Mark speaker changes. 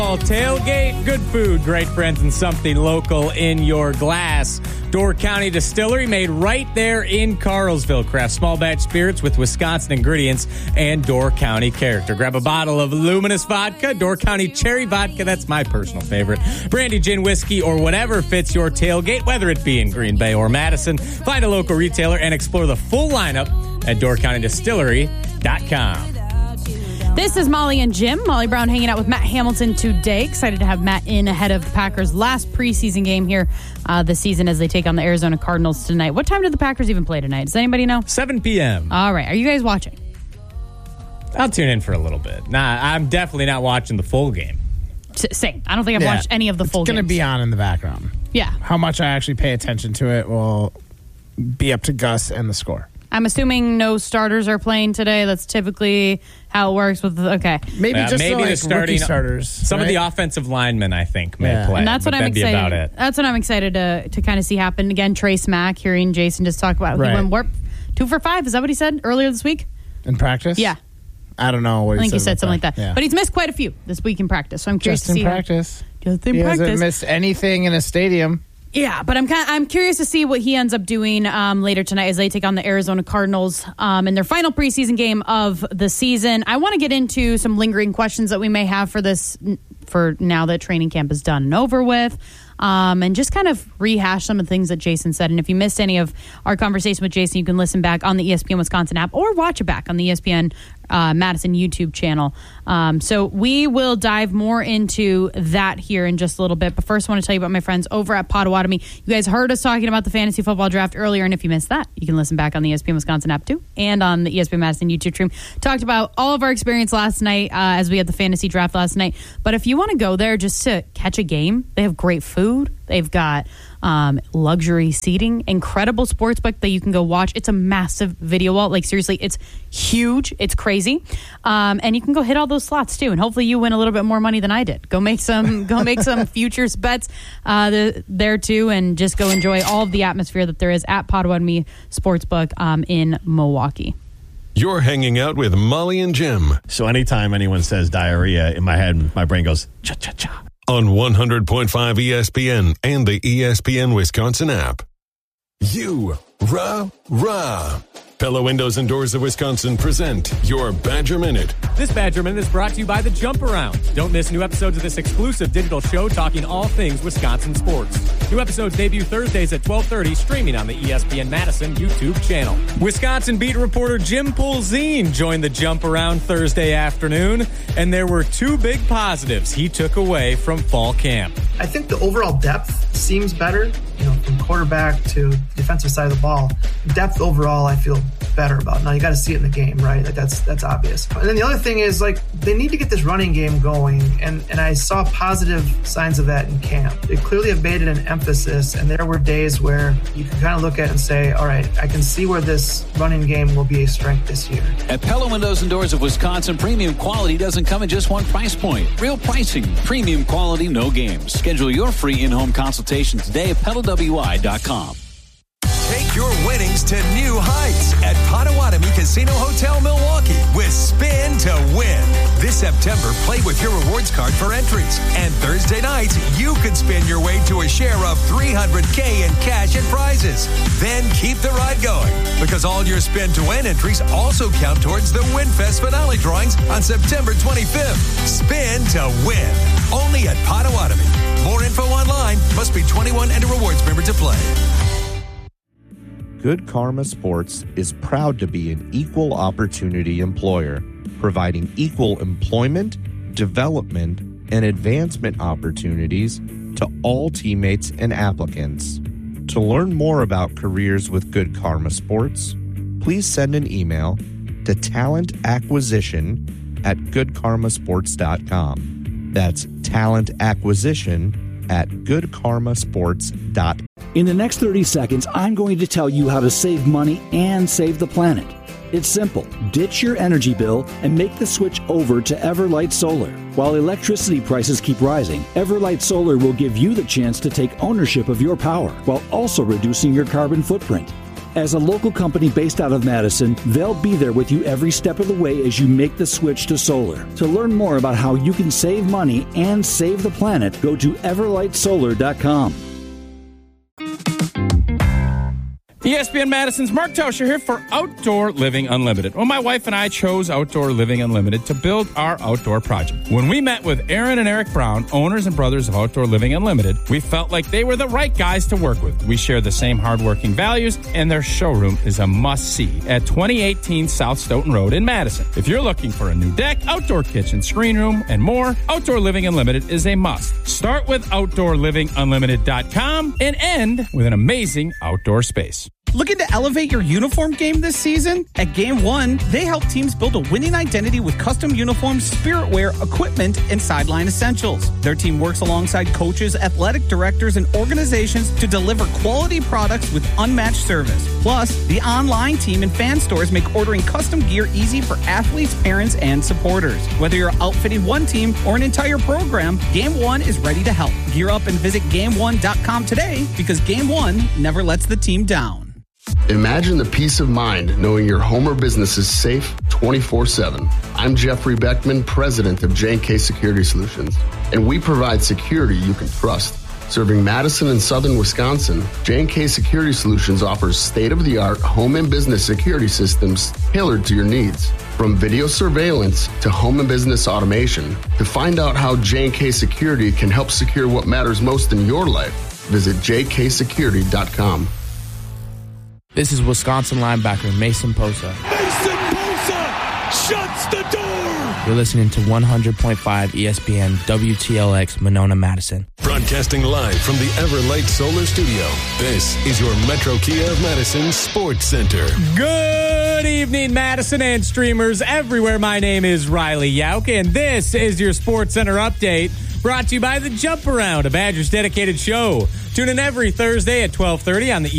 Speaker 1: Tailgate, good food, great friends, and something local in your glass. Door County Distillery, made right there in Carlsville. Craft small batch spirits with Wisconsin ingredients and Door County character. Grab a bottle of Luminous Vodka, Door County Cherry Vodka, that's my personal favorite. Brandy, gin, whiskey, or whatever fits your tailgate, whether it be in Green Bay or Madison. Find a local retailer and explore the full lineup at DoorCountyDistillery.com.
Speaker 2: This is Molly and Jim. Molly Brown hanging out with Matt Hamilton today. Excited to have Matt in ahead of the Packers' last preseason game here this season as they take on the Arizona Cardinals tonight. What time did the Packers even play tonight? Does anybody know?
Speaker 1: 7 p.m.
Speaker 2: All right. Are you guys watching?
Speaker 1: I'll tune in for a little bit. Nah, I'm definitely not watching the full game.
Speaker 2: Same. I don't think I've watched any of the full games.
Speaker 3: It's going to be on in the background.
Speaker 2: Yeah.
Speaker 3: How much I actually pay attention to it will be up to Gus and the score.
Speaker 2: I'm assuming no starters are playing today. That's typically how it works with maybe
Speaker 1: the starting
Speaker 3: starters.
Speaker 1: Some of the offensive linemen, I think, may play.
Speaker 2: And that's what I'm excited.
Speaker 1: About it.
Speaker 2: That's what I'm excited to kind of see happen again. Trace Mack, hearing Jason just talk about he went 2 for 5. Is that what he said earlier this week
Speaker 3: in practice?
Speaker 2: Yeah.
Speaker 3: I don't know what
Speaker 2: I think he said something
Speaker 3: that.
Speaker 2: like that. Yeah. But he's missed quite a few this week in practice. So I'm curious to see.
Speaker 3: Just in practice.
Speaker 2: He
Speaker 3: hasn't missed anything in a stadium.
Speaker 2: Yeah, but I'm curious to see what he ends up doing later tonight as they take on the Arizona Cardinals in their final preseason game of the season. I want to get into some lingering questions that we may have for now that training camp is done and over with. And just kind of rehash some of the things that Jason said. And if you missed any of our conversation with Jason, you can listen back on the ESPN Wisconsin app or watch it back on the ESPN Madison YouTube channel. So we will dive more into that here in just a little bit. But first, I want to tell you about my friends over at Potawatomi. You guys heard us talking about the fantasy football draft earlier. And if you missed that, you can listen back on the ESPN Wisconsin app too and on the ESPN Madison YouTube stream. Talked about all of our experience last night as we had the fantasy draft last night. But if you want to go there just to catch a game, they have great food. They've got luxury seating, incredible sports book that you can go watch. It's a massive video wall. Like, seriously, it's huge. It's crazy. And you can go hit all those slots too. And hopefully you win a little bit more money than I did. Go make some futures bets there too, and just go enjoy all of the atmosphere that there is at Potawatomi Sportsbook in Milwaukee.
Speaker 4: You're hanging out with Molly and Jim.
Speaker 5: So anytime anyone says diarrhea, in my head, my brain goes, cha-cha-cha.
Speaker 4: On 100.5 ESPN and the ESPN Wisconsin app. Rah. Pella Windows and Doors of Wisconsin present your Badger Minute.
Speaker 1: This Badger Minute is brought to you by The Jump Around. Don't miss new episodes of this exclusive digital show talking all things Wisconsin sports. New episodes debut Thursdays at 12:30, streaming on the ESPN Madison YouTube channel. Wisconsin beat reporter Jim Pulzine joined The Jump Around Thursday afternoon, and there were 2 big positives he took away from fall camp.
Speaker 6: I think the overall depth seems better, from quarterback to defensive side of the ball. Depth overall, I feel better about. Now you got to see it in the game, right? Like that's obvious. And then the other thing is, like, they need to get this running game going, and I saw positive signs of that in camp. They clearly have made it an emphasis, and there were days where you can kind of look at it and say, all right, I can see where this running game will be a strength this year.
Speaker 7: At Pella Windows and Doors of Wisconsin, premium quality doesn't come at just one price point. Real pricing, premium quality, no games. Schedule your free in-home consultation today at PellaWI.com.
Speaker 8: Take your winnings to new heights at Potawatomi Casino Hotel Milwaukee with Spin to Win. This September, play with your rewards card for entries. And Thursday nights, you could spin your way to a share of $300K in cash and prizes. Then keep the ride going, because all your Spin to Win entries also count towards the WinFest finale drawings on September 25th. Spin to Win. Only at Potawatomi. More info online. Must be 21 and a rewards member to play.
Speaker 9: Good Karma Sports is proud to be an equal opportunity employer, providing equal employment, development, and advancement opportunities to all teammates and applicants. To learn more about careers with Good Karma Sports, please send an email to talentacquisition@goodkarmasports.com. That's talentacquisition@goodkarmasports.com.
Speaker 10: In the next 30 seconds, I'm going to tell you how to save money and save the planet. It's simple. Ditch your energy bill and make the switch over to Everlight Solar. While electricity prices keep rising, Everlight Solar will give you the chance to take ownership of your power while also reducing your carbon footprint. As a local company based out of Madison, they'll be there with you every step of the way as you make the switch to solar. To learn more about how you can save money and save the planet, go to everlightsolar.com.
Speaker 11: ESPN Madison's Mark Tauscher here for Outdoor Living Unlimited. Well, my wife and I chose Outdoor Living Unlimited to build our outdoor project. When we met with Aaron and Eric Brown, owners and brothers of Outdoor Living Unlimited, we felt like they were the right guys to work with. We share the same hardworking values, and their showroom is a must-see at 2018 South Stoughton Road in Madison. If you're looking for a new deck, outdoor kitchen, screen room, and more, Outdoor Living Unlimited is a must. Start with OutdoorLivingUnlimited.com and end with an amazing outdoor space.
Speaker 12: Looking to elevate your uniform game this season? At Game One, they help teams build a winning identity with custom uniforms, spirit wear, equipment, and sideline essentials. Their team works alongside coaches, athletic directors, and organizations to deliver quality products with unmatched service. Plus, the online team and fan stores make ordering custom gear easy for athletes, parents, and supporters. Whether you're outfitting one team or an entire program, Game One is ready to help. Gear up and visit GameOne.com today because Game One never lets the team down.
Speaker 13: Imagine the peace of mind knowing your home or business is safe 24/7. I'm Jeffrey Beckman, president of J&K Security Solutions, and we provide security you can trust. Serving Madison and southern Wisconsin, J&K Security Solutions offers state-of-the-art home and business security systems tailored to your needs. From video surveillance to home and business automation, to find out how J&K Security can help secure what matters most in your life, visit jksecurity.com.
Speaker 14: This is Wisconsin linebacker Mason Posa.
Speaker 15: Mason Posa shuts the door.
Speaker 14: You're listening to 100.5 ESPN WTLX Monona, Madison.
Speaker 4: Broadcasting live from the Everlight Solar Studio, this is your Metro Kia of Madison Sports Center.
Speaker 1: Good evening, Madison and streamers everywhere. My name is Riley Yauk, and this is your Sports Center update, brought to you by The Jump Around, a Badgers dedicated show. Tune in every Thursday at 12:30 on the